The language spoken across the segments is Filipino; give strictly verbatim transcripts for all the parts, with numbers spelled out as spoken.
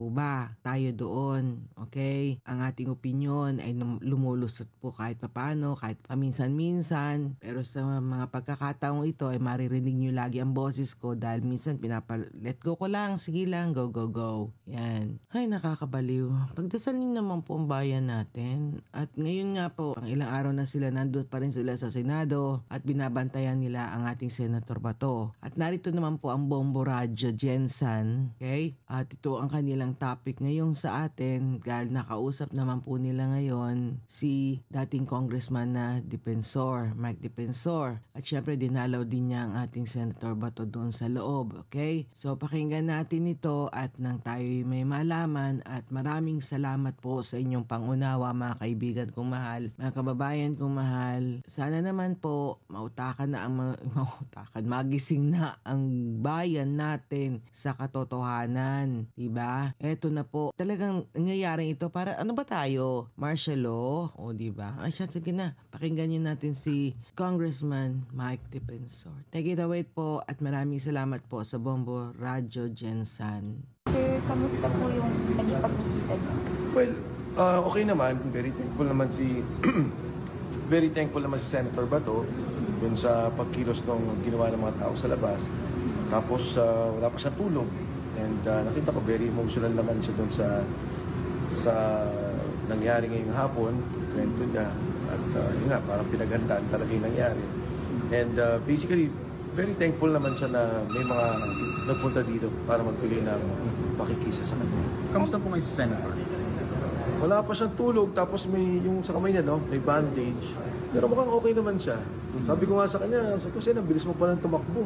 po ba tayo doon, okay? Ang ating opinyon ay num- lumulusot po kahit papano, kahit paminsan-minsan. Pero sa mga pagkakataong ito ay maririnig nyo lagi ang boses ko dahil minsan pinapa-let go ko lang, sige lang, go, go, go. Yan. Ay, nakakabaliw. Pagdasal nyo naman po ang bayan natin. At ngayon nga po, ang ilang araw na sila nandun pa rin sila sa Senado at binabantayan nila ang ating Senator Bato. At narito naman po ang Bombo Radyo Jensen, okay? At ito ang kanilang topic ngayon sa atin dahil nakausap naman po nila ngayon si dating congressman na Defensor, Mike Defensor. At syempre dinalaw din niya ang ating Senator Bato doon sa loob, okay? So pakinggan natin ito at nang tayo may malaman at maraming salamat po sa inyong pangunawa mga kaibigan kong mahal, mga kababayan kong mahal. Sana naman po mautakan na ang ma- mautakan, magising na ang bayan natin sa katotohanan, diba? Eto na po, talagang nangyayari ito para ano ba tayo? Martial law? O diba? Ay siya, sige na, pakinggan nyo natin si Congressman Mike Defensor. Take it away po at maraming salamat po sa Bombo Radyo Jensen. Sir, kamusta po yung naging pagbisita niyo? Well, uh, okay naman. Very thankful naman si very thankful naman si Senator Bato dun sa pagkilos ng ginawa ng mga tao sa labas. Tapos uh, wala pa siya tulog. And uh, nakita ko very emotional naman siya dun sa sa nangyari ngayong hapon. Kwento niya. At uh, yun nga, parang pinaghandaan talaga yung nangyari. And uh, basically, very thankful naman siya na may mga nagpunta dito para magbigay ng pakikisa sa kanya. Kamusta po ngayon si Senator? Wala pa siyang tulog, tapos may yung sa kamay niya, no? May bandage. Pero mukhang okay naman siya. Sabi ko nga sa kanya, sabi ko, Sen, ang bilis mo palang tumakbo.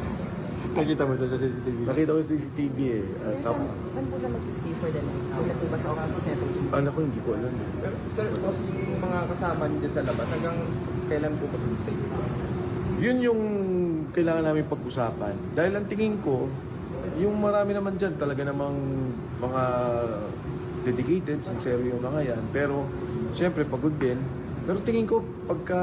Nakita mo sa C C T V? Nakita ko sa C C T V eh. Sir, Uh, saan, tap- saan po na magsistay for the night? Wala po ba sa office ni Senator Jim? anak ko, hindi ko alam. Eh. Pero sir, kasi yung mga kasama niyo sa labas, hanggang kailan po mag-stay? Yun yung kailangan namin pag-usapan. Dahil ang tingin ko, yung marami naman dyan talaga namang mga dedicated, sincere yung mga yan. Pero, siyempre, pagod din. Pero tingin ko, pagka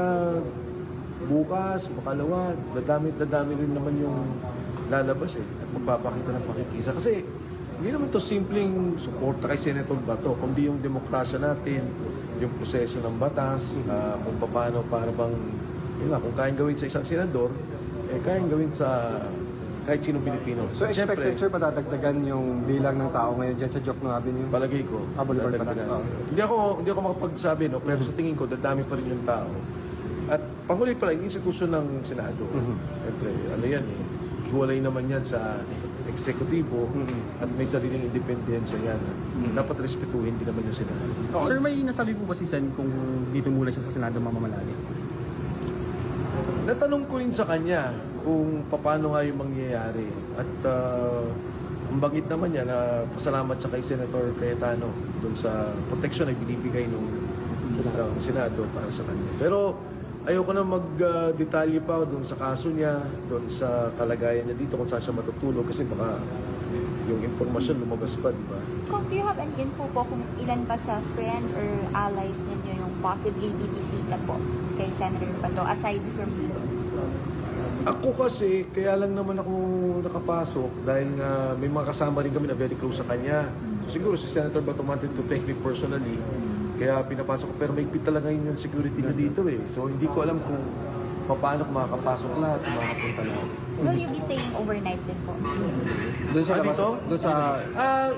bukas, makalawa, dadami, dadami rin naman yung lalabas eh. At magpapakita ng pakikisa. Kasi, hindi naman to simpleng suporta kay Senator Bato, kundi yung demokrasya natin, yung proseso ng batas, uh, kung paano para bang, yun nga, kung kayang gawin sa isang senador, eh kayang gawin sa kahit sino Pilipino. So expected, sir, madadagdagan yung bilang ng tao ngayon dyan sa Jokno Avenue? Palagay ko. Ah, Boulevard pala. dadagdagan. Oo. Hindi ako hindi ako makapagsabi, no, pero sa tingin ko dadami pa rin yung tao. At panghuli pala yung institusyon ng Senado. Mhm. Siyempre, ano yan eh. Hiwalay naman yan sa eksekutibo Mhm. at may sariling independensya yan. Dapat respetuhin din naman yung Senado. Sir, may nasabi po ba si Sen kung dito mula siya sa Senado mamamalagi? Natanong ko rin sa kanya kung paano nga yung mangyayari. At uh, ang banggit naman niya na pasalamat siya kay Senator Cayetano doon sa protection na binibigay ng Senado. Senado para sa kanya. Pero ayoko na mag-detalye pa doon sa kaso niya, doon sa kalagayan niya dito kung saan siya matutulog kasi baka yung informasyon lumabas pa, di ba? Kung do you have any info po kung ilan pa sa friends or allies ninyo yung possibly bibisita po kay Senator Bato aside from you? Ako kasi, kaya lang naman ako nakapasok dahil nga may mga kasama rin kami na very close sa kanya. So, siguro si Senator Bato wanted to thank me personally. Kaya pinapasok ko, pero may pit talaga yun yung security na dito eh. So hindi ko alam kung paano makakapasok lahat, makakapunta lahat. Will you be staying overnight din po? Doon sa Ah, labas- dito? Doon sa... Ah,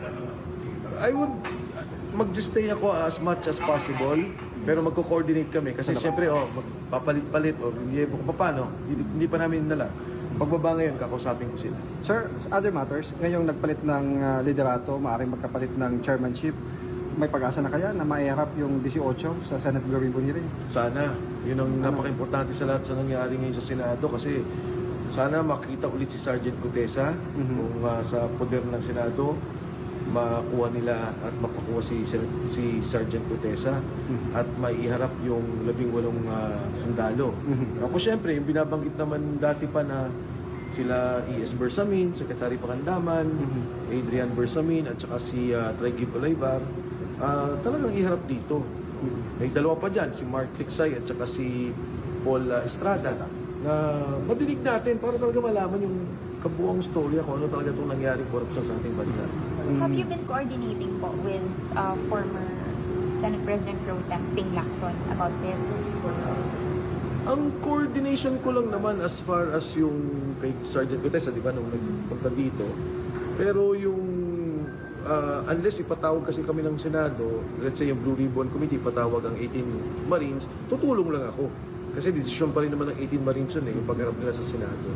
I would mag-stay ako as much as possible. Pero magko-coordinate kami kasi siyempre oh, magpapalit-palit o hindi ko paano, hindi, hindi pa namin nala. Pagbaba ngayon, kakausapin ko sila. Sir, other matters, ngayong nagpalit ng uh, liderato, maaaring magkapalit ng chairmanship, may pag-asa na kaya na maiharap yung eighteen sa Senate Gawin Bunirin? Sana. Yun ang napaka-importante sa lahat sa nangyari ngayon sa Senado kasi sana makita ulit si Sergeant Gutesa Mhm. kung uh, sa poder ng Senado makuha nila at mapakuha si si Sergeant Gutesa Mhm. at maiharap yung labing walong uh, sundalo. Mhm. Ako syempre, yung binabanggit naman dati pa na sila E S Bersamin, Secretary Pakandaman, Mhm. Adrian Bersamin at saka si uh, Trygib Olaybar, uh, talagang iharap dito. May dalawa pa dyan, si Mark Tiksay at saka si Paul uh, Estrada, na madinig natin para talaga malaman yung kabuang storya kung ano talaga itong nangyari korupsyon sa ating bansa. Have you been coordinating po with uh, former Senate President Pro Tem Ping Lacson about this? Ang coordination ko lang naman as far as yung kay Sergeant Gutesa, di ba, nung nagpunta dito. Pero yung, uh, unless ipatawag kasi kami ng Senado, let's say yung Blue Ribbon Committee, patawag ang eighteen Marines, tutulong lang ako. Kasi desisyon pa rin naman ng eighteen Marines yun eh, yung pagharap nila sa Senado.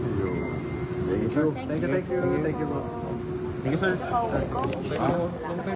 Thank you, thank you, thank you. Thank you, bro. Thank you, sir. Long time